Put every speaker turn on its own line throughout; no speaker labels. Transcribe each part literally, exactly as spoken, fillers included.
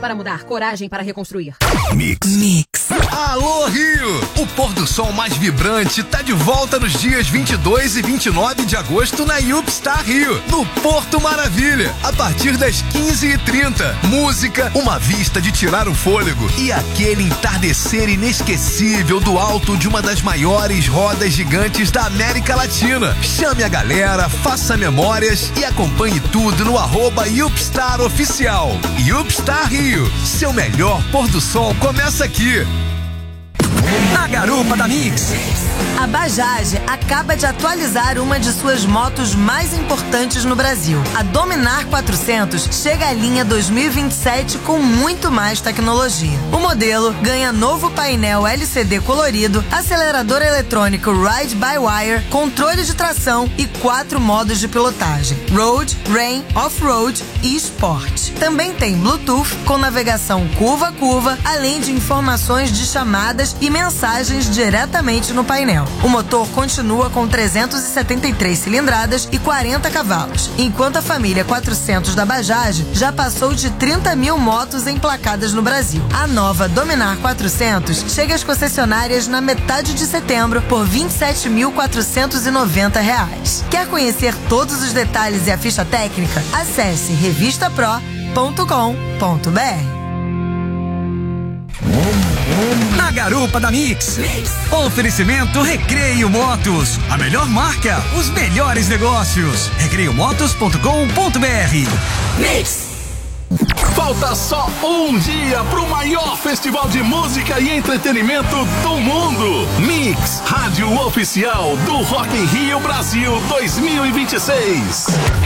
para mudar, coragem para reconstruir.
Mix. Mix. Alô, Rio! O pôr do sol mais vibrante tá de volta nos dias vinte e dois e vinte e nove de agosto na Yupstar Rio, no Porto Maravilha, a partir das quinze e trinta. Música, uma vista de tirar o fôlego e aquele entardecer inesquecível do alto de uma das maiores rodas gigantes da América Latina. Chame a galera, faça memórias e acompanhe tudo no arroba Yupstar Oficial. Yupstar Rio, seu melhor pôr do sol começa aqui.
A garupa da Mix.
A Bajaj acaba de atualizar uma de suas motos mais importantes no Brasil. A Dominar quatrocentos chega à linha dois mil e vinte e sete com muito mais tecnologia. O modelo ganha novo painel L C D colorido, acelerador eletrônico Ride-by-Wire, controle de tração e quatro modos de pilotagem: Road, Rain, Off-Road e Sport. Também tem Bluetooth com navegação curva a curva, além de informações de chamadas e mensagens diretamente no painel. O motor continua com trezentas e setenta e três cilindradas e quarenta cavalos, enquanto a família quatrocentos da Bajaj já passou de trinta mil motos emplacadas no Brasil. A nova Dominar quatrocentos chega às concessionárias na metade de setembro por vinte e sete mil quatrocentos e noventa reais. Quer conhecer todos os detalhes e a ficha técnica? Acesse revista pro ponto com ponto br.
Na garupa da Mix. Oferecimento Recreio Motos. A melhor marca, os melhores negócios. recreio motos ponto com ponto br.
Mix. Falta só um dia pro maior festival de música e entretenimento do mundo. Mix, rádio oficial do Rock in Rio Brasil dois mil e vinte e seis.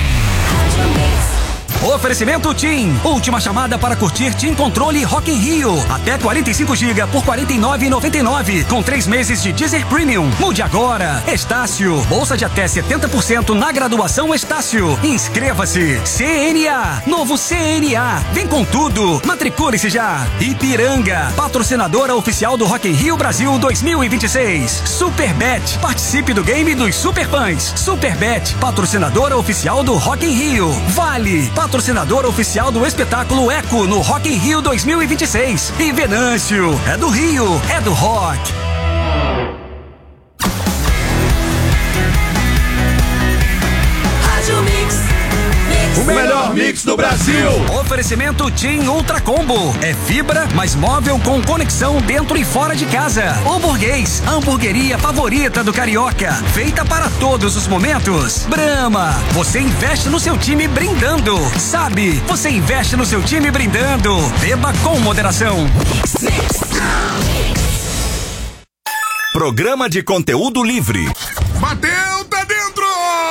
Oferecimento TIM. Última chamada para curtir TIM Controle Rock in Rio. Até quarenta e cinco gigas por quarenta e nove reais e noventa e nove centavos. Com três meses de Deezer Premium. Mude agora. Estácio. Bolsa de até setenta por cento na graduação Estácio. Inscreva-se. C N A. Novo C N A. Vem com tudo. Matricule-se já. Ipiranga. Patrocinadora oficial do Rock in Rio Brasil dois mil e vinte e seis. Superbet. Participe do game dos Super Pães. Superbet. Patrocinadora oficial do Rock in Rio. Vale. Patrocinador oficial do espetáculo Eco no Rock in Rio dois mil e vinte e seis. E Venâncio, é do Rio, é do rock.
Rádio Mix. Mix. O melhor mix do Brasil.
Oferecimento TIM Ultra Combo. É fibra, mais móvel com conexão dentro e fora de casa. Hamburguês, a hamburgueria favorita do carioca. Feita para todos os momentos. Brahma, você investe no seu time brindando. Sabe, você investe no seu time brindando. Beba com moderação.
Programa de conteúdo livre.
Bateu, tá dentro!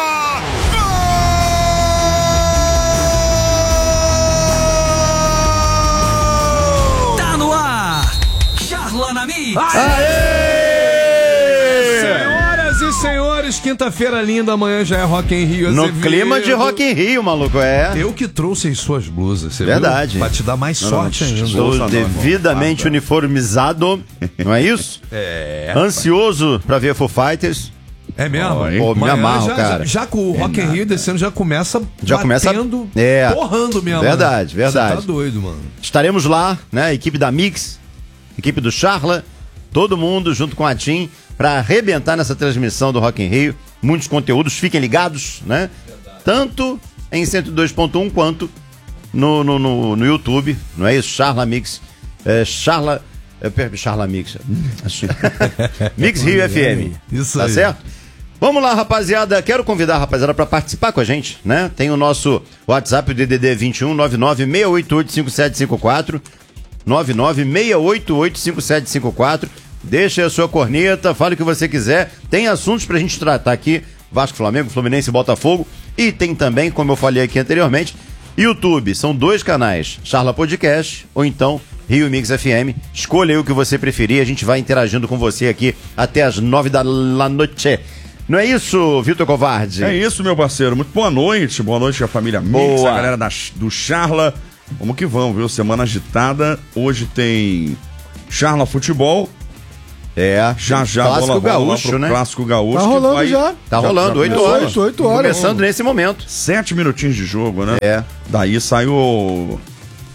Aê! Senhoras e senhores, quinta-feira linda, amanhã já é Rock in Rio.
No
Azevedo.
clima de Rock in Rio, maluco, é.
Eu que trouxe as suas blusas, você
Verdade.
viu? Pra te dar mais
Não,
sorte
não,
ainda.
Estou
Não,
devidamente
não,
uniformizado, não é isso?
É.
Ansioso pra ver Foo Fighters.
É mesmo?
Pô, me
Amanhã
amarro,
já,
cara.
Já, já com o Rock in Rio desse ano já começa
Já começa
batendo,
é,
porrando mesmo.
Verdade, verdade.
Você tá doido, mano.
Estaremos lá, né? Equipe da Mix, equipe do Charla, todo mundo junto com a TIM pra arrebentar nessa transmissão do Rock in Rio. Muitos conteúdos, fiquem ligados, né? Verdade. Tanto em cento e dois ponto um quanto no, no, no, no YouTube, não é isso? Charla Mix, é, Charla, é, Charla Mix, Mix Rio F M,
isso
tá
aí.
certo? Vamos lá, rapaziada. Quero convidar a rapaziada para participar com a gente, né? Tem o nosso WhatsApp, o D D D vinte e um, nove nove seis oito oito, cinco sete cinco quatro. nove nove seis oito oito, cinco sete cinco quatro. Deixa a sua corneta, fale o que você quiser. Tem assuntos pra gente tratar aqui: Vasco, Flamengo, Fluminense e Botafogo. E tem também, como eu falei aqui anteriormente, YouTube. São dois canais: Charla Podcast ou então Rio Mix F M. Escolha aí o que você preferir. A gente vai interagindo com você aqui até as nove da noite. Não é isso, Vitor Covarde?
É isso, meu parceiro. Muito boa noite. Boa noite à família Mix,
Boa.
a galera da, do Charla. Vamos que vamos, viu? Semana agitada. Hoje tem Charla Futebol.
É.
Já, já.
Clássico
bola, bola
gaúcho,
pro
né?
Clássico gaúcho.
Tá
que
rolando
vai...
já.
Tá rolando, oito horas.
oito, oito horas.
Começando nesse momento.
Sete minutinhos de jogo, né?
É.
Daí sai o...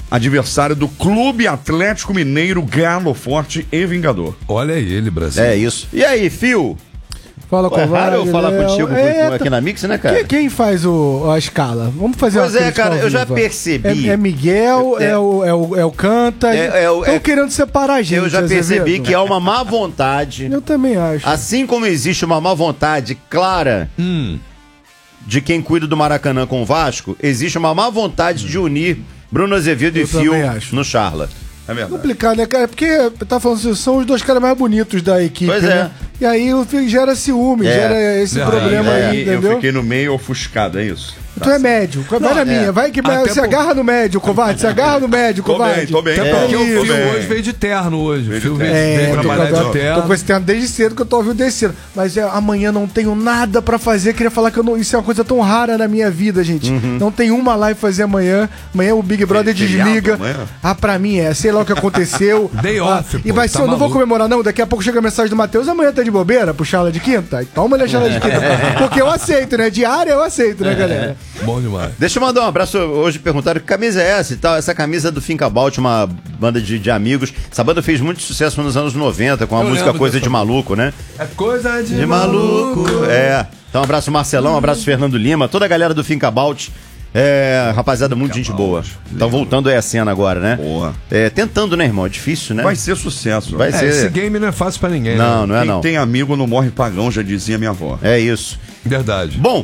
adversário do Clube Atlético Mineiro, Galo Forte e Vingador.
Olha ele, Brasil.
É isso. E aí, Fio?
Fala com
É raro eu falar
Léo.
contigo
É,
aqui na Mix, né, cara?
Quem, quem faz o, a escala? Vamos fazer
Pois
uma
é,
crítica
cara,
ao
eu já
vivo.
percebi.
É, é Miguel, é,
É-
o, é, o, é o Canta.
É- é o-
Estão
é-
querendo separar a gente.
Eu já percebi
Azevedo.
que há uma má vontade.
Eu também acho.
Assim como existe uma má vontade clara
Hum.
de quem cuida do Maracanã com o Vasco, existe uma má vontade de unir Bruno Azevedo
Eu
e Fio
também acho.
no Charla.
É verdade.
Complicado, né, cara? Porque tá falando assim, são os dois caras mais bonitos da equipe,
Pois é.
né? E aí o filho gera ciúme,
É.
gera esse
É,
problema
é,
aí,
eu
entendeu?
fiquei no meio ofuscado, é isso?
Tu é médio, vai na
é.
minha, vai que
Até
se
por-
agarra no médio, covarde, se agarra no médio,
Tô
covarde.
bem, tô bem.
Até
É,
porque o
tô
Fio
bem.
hoje veio de terno hoje. O
Veio
Fio
de
veio,
terno.
veio
É, tô,
trabalhar
tô,
de
tô
terno.
com esse terno desde cedo que eu tô ouvindo descendo. Mas é, amanhã não tenho nada pra fazer. Queria falar que eu não, isso é uma coisa tão rara na minha vida, gente. Não tem uma live fazer amanhã. Amanhã o Big Brother
Feriado
desliga.
amanhã?
Ah, pra mim é. Sei lá o que aconteceu.
Day
Ah,
off,
E
pô,
vai
tá
ser, eu não vou
maluco.
comemorar, não. Daqui a pouco chega a mensagem do Matheus. Amanhã tá de bobeira pro Charla de quinta? Toma ele a Charla de quinta. Porque eu aceito, né? Diária eu aceito, né, galera?
Bom demais.
Deixa eu mandar um abraço. Hoje perguntaram que camisa é essa e tal. Essa camisa é do Fincabout, uma banda de, de amigos. Essa banda fez muito sucesso nos anos noventa com a
Eu
música
lembro
Coisa
dessa
de Maluco, né?
É coisa de,
De maluco. É. Então, um abraço Marcelão, um abraço Fernando Lima, toda a galera do Fincabout. É, rapaziada, muito gente boa. Então, voltando aí a cena agora, né?
Boa.
É, tentando, né, irmão? É difícil, né?
Vai ser sucesso.
Vai
É,
ser.
esse game não é fácil pra ninguém,
Não,
né?
não é
Quem
não.
tem amigo não morre pagão, já dizia minha avó.
É isso.
Verdade.
Bom,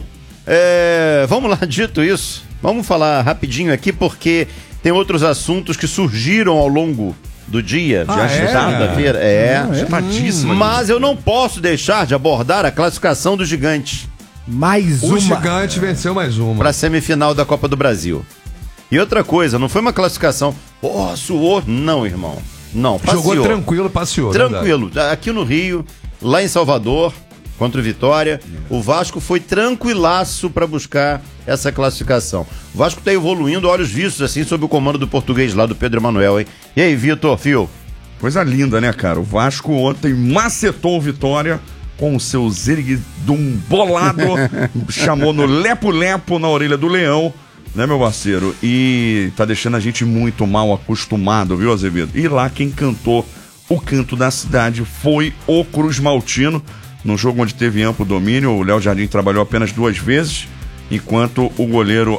é, vamos lá, dito isso, vamos falar rapidinho aqui porque tem outros assuntos que surgiram ao longo do dia,
Ah,
de
é?
quarta-feira. É.
Agitadíssima.
Mas eu não posso deixar de abordar a classificação dos gigantes
Mais
O
uma.
gigante venceu mais uma.
para a semifinal da Copa do Brasil. E outra coisa, não foi uma classificação, oh, suou. Não, irmão. Não, passeou.
Jogou tranquilo, passeou.
Tranquilo. Aqui no Rio, lá em Salvador, contra o Vitória, o Vasco foi tranquilaço para buscar essa classificação. O Vasco tá evoluindo, olhos vistos, assim, sob o comando do português lá, do Pedro Emanuel, hein? E aí, Vitor, Fio?
Coisa linda, né, cara? O Vasco ontem macetou o Vitória com o seu zeriguidum bolado, chamou no lepo-lepo na orelha do Leão, né, meu parceiro? E tá deixando a gente muito mal acostumado, viu, Azevedo? E lá quem cantou o canto da cidade foi o Cruz Maltino, num jogo onde teve amplo domínio. O Léo Jardim trabalhou apenas duas vezes, enquanto o goleiro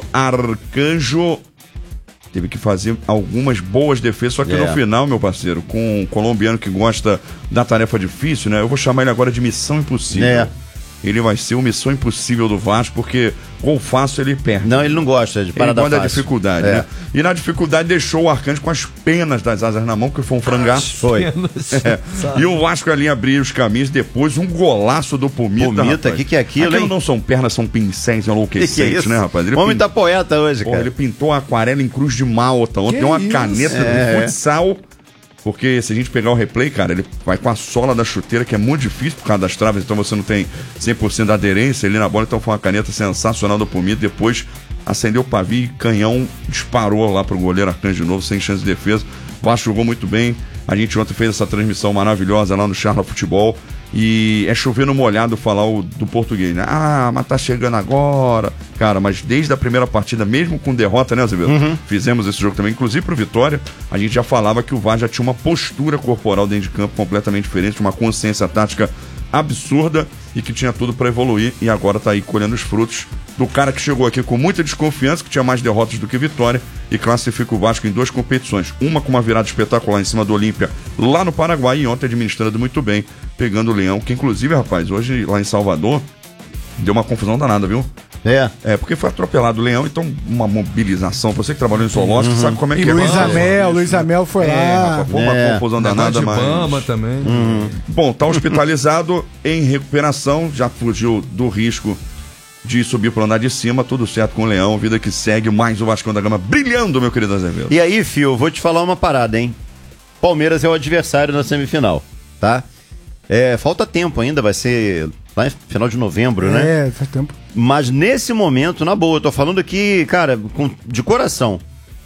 Arcanjo teve que fazer algumas boas defesas, só que
É.
no final, meu parceiro, com um colombiano que gosta da tarefa difícil, né? Eu vou chamar ele agora de Missão Impossível.
É.
Ele vai ser o Missão Impossível do Vasco, porque gol fácil ele perde.
Não, ele não gosta de
Ele
parada
gosta da
fácil.
dificuldade,
É.
né? E na dificuldade deixou o Arcanjo com as penas das asas na mão, que foi um frangaço.
Foi.
É. E o Vasco ali abriu os caminhos, depois um golaço do Pumita.
Pumita,
rapaz.
que que é aquilo,
Aquilo
hein?
não são pernas, são pincéis
Que que é
enlouquecentes,
isso?
né, rapaz? Ele
O homem
pin-
tá poeta hoje,
Pô,
cara.
ele pintou a aquarela em Cruz de Malta. Ontem
Que
deu uma
isso?
caneta
É.
de futsal. Porque se a gente pegar o replay, cara, ele vai com a sola da chuteira, que é muito difícil por causa das traves, então você não tem cem por cento da aderência ali na bola. Então foi uma caneta sensacional do Pumita. Depois acendeu o pavio e canhão disparou lá pro goleiro Arcanjo de novo, sem chance de defesa. O Vasco jogou muito bem. A gente ontem fez essa transmissão maravilhosa lá no Charla Futebol. E é chover no molhado falar o, do português, né? Ah, mas tá chegando agora. Cara, mas desde a primeira partida, mesmo com derrota, né, Azevedo? Fizemos esse jogo também, inclusive pro Vitória. A gente já falava que o V A R já tinha uma postura corporal dentro de campo completamente diferente, uma consciência tática absurda e que tinha tudo para evoluir. E agora tá aí colhendo os frutos do cara que chegou aqui com muita desconfiança, que tinha mais derrotas do que vitória, e classifica o Vasco em duas competições. Uma com uma virada espetacular em cima do Olímpia, lá no Paraguai, e ontem administrando muito bem, pegando o Leão, que inclusive, rapaz, hoje lá em Salvador, deu uma confusão danada, viu?
É.
É, porque foi atropelado o Leão, então uma mobilização. Você que trabalhou em zoológico sabe como é
E
que é.
Luiz
Ah,
Amel, Luiz Amel foi
É,
lá.
rapaz, foi uma
É.
confusão
Negócio
danada,
de
mas...
Bama também.
Bom, tá hospitalizado em recuperação, já fugiu do risco de subir pro andar de cima, tudo certo com o Leão, vida que segue, mais o Vascão da Gama brilhando, meu querido Azevedo.
E aí, Fio, eu vou te falar uma parada, hein? Palmeiras é o adversário na semifinal, tá? É, falta tempo ainda, vai ser lá em final de novembro, né?
É, faz tempo.
Mas nesse momento, na boa, eu tô falando aqui, cara, com- de coração.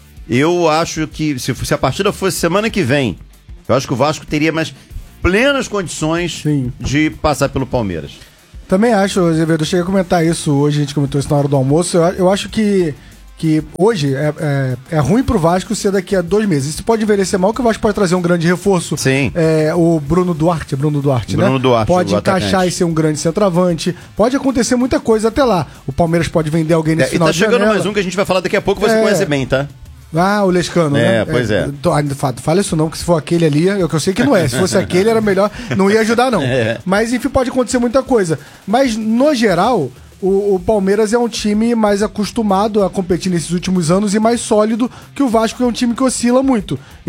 Eu acho que se, se a partida fosse semana que vem, eu acho que o Vasco teria mais plenas condições
Sim.
de passar pelo Palmeiras.
Também acho, Azevedo, eu cheguei a comentar isso hoje, a gente comentou isso na hora do almoço. Eu, eu acho que, que hoje é, é, é ruim pro Vasco ser daqui a dois meses. Isso pode envelhecer mal, que o Vasco pode trazer um grande reforço.
Sim.
É, o Bruno Duarte, Bruno Duarte,
Bruno
né?
Duarte,
pode
o
encaixar
atacante.
e ser um grande centroavante. Pode acontecer muita coisa até lá. O Palmeiras pode vender alguém nesse
É, e
final
tá
de
chegando
janela.
mais um que a gente vai falar daqui a pouco, você
É.
conhece bem, tá?
Ah, o Lescano,
É,
né?
pois é.
tô- ah, fa- Fala isso não, que se for aquele ali, eu que eu sei que não é. Se fosse aquele, era melhor, não ia ajudar, não.
É.
Mas, enfim, pode acontecer muita coisa. Mas, no geral, o, o Palmeiras é um time mais acostumado a competir nesses últimos anos e mais sólido que o Vasco, que é um time que oscila muito.